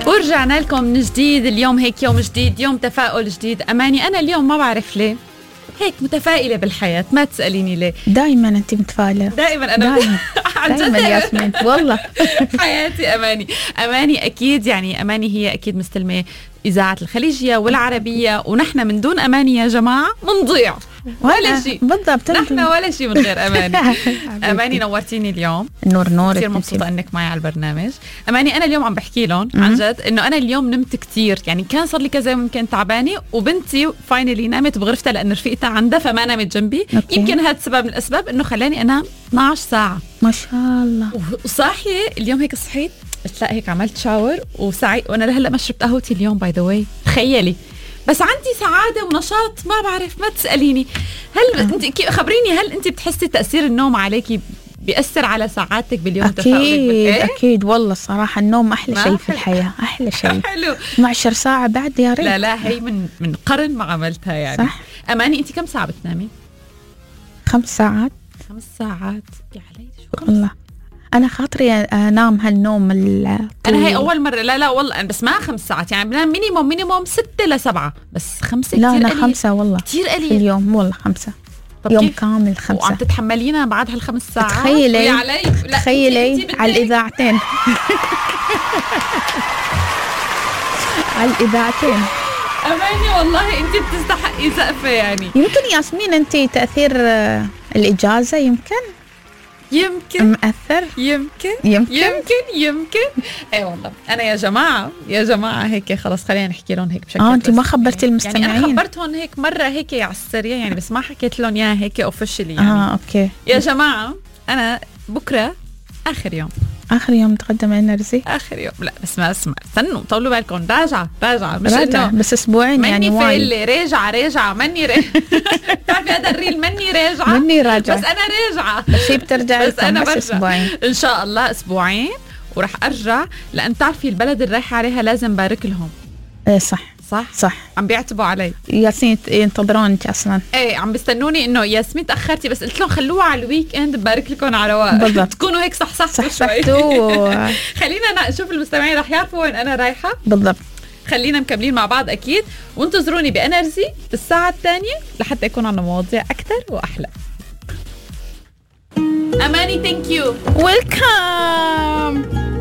ورجعنا لكم من جديد. اليوم هيك يوم جديد، يوم تفاؤل جديد. أماني أنا اليوم ما بعرف ليه هيك متفائلة بالحياة، ما تسأليني ليه. دائما أنت متفائلة. دائما أنا دائما ياسمين والله. حياتي أماني أكيد، يعني أماني هي أكيد مستلمة إذاعة الخليجية والعربية، ونحن من دون أماني يا جماعة منضيع ولا شيء. بالضبط، نحن ولا شيء من غير أماني. أماني نورتيني اليوم، نور كثير مبسوطة إنك معي على البرنامج. أماني أنا اليوم عم بحكي لهم عن جد إنه أنا اليوم نمت كتير، يعني كان صار لي كذا يوم يمكن تعبانة، وبنتي فاينلي نامت بغرفتها لأن رفيقتها عندها فما نامت جنبي. يمكن هذا السبب من الأسباب إنه خلاني أنام 12 ساعة ما شاء الله. وصاحية اليوم هيك صحيت لا هيك عملت شاور وسعي، وانا لهلا ما شربت قهوتي اليوم باي ذا واي، تخيلي. بس عندي سعاده ونشاط، ما بعرف، ما تساليني. هل انت خبريني، هل انت بتحسي تاثير النوم عليكي بيأثر على سعادتك باليوم؟ أكيد أكيد والله الصراحة النوم أحلى شيء في الحياة، أحلى شيء. حلو. 12 ساعة بعد يا ريت. لا هي من قرن ما عملتها يعني. صح. أماني أنت كم ساعة بتنامي؟ 5 ساعات. 5 ساعات يا علي شو والله أنا خاطري أنام هالنوم الطويل. أنا هي أول مرة. لا والله أنا بس ما 5 ساعات، يعني بنام مينيموم 6 ل 7، بس 5 لا كتير أنا قليل. 5 والله كتير قليل في اليوم والله 5 يوم كامل 5. وعم تتحملينا بعد هال5 ساعات؟ تخيلي على الإذاعتين. على الإذاعتين. أماني والله أنت بتستحقي سقفة يعني. يمكن ياسمين أنت تأثير الإجازة يمكن مؤثر. يمكن. اي والله انا يا جماعه هيك خلص خلينا نحكي لهم هيك بشكل. انت ما خبرتي المستمعين؟ يعني انا خبرتهم هيك مره هيك على السريع يعني، بس ما حكيت لهم اياها هيك اوفيشلي يعني. اوكي يا جماعه انا بكره اخر يوم تقدم انرجي. اخر يوم. لا بس ما اسمع، استنوا طولوا بالكم. راجعه مش انه بس اسبوعين يعني. مني راجعه ماني بتعرفي هذا الريل مني راجعه بس انا راجعه. بس هي بترجع بس انا برجع اسبوعين ان شاء الله، اسبوعين ورح ارجع، لان تعرفي البلد اللي رايحه عليها لازم بارك لهم. ايه صح عم بيعتبوا علي. ياسمين ينتظرونك اصلا. ايه عم بيستنوني انه ياسمين تاخرتي، بس قلت لهم خلوها على الويك اند ببارك لكم على رواق. بالضبط. تكونوا هيك صحصحتوا. خلينا نشوف المستمعين رح يعرفوا وين انا رايحه. بالضبط. خلينا مكملين مع بعض اكيد، وانتظروني بانرجي بالساعه الثانيه لحتى يكون عندنا مواضيع اكثر واحلى. أماني ثانك يو. ويلكم.